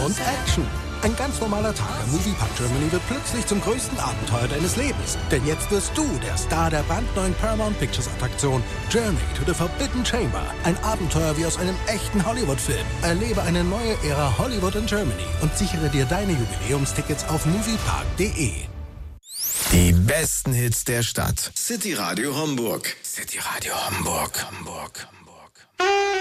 und Action. Ein ganz normaler Tag im Moviepark Germany wird plötzlich zum größten Abenteuer deines Lebens. Denn jetzt wirst du der Star der brandneuen Paramount Pictures Attraktion Journey to the Forbidden Chamber. Ein Abenteuer wie aus einem echten Hollywood-Film. Erlebe eine neue Ära Hollywood in Germany und sichere dir deine Jubiläumstickets auf moviepark.de. Die besten Hits der Stadt. City Radio Hamburg. City Radio Hamburg.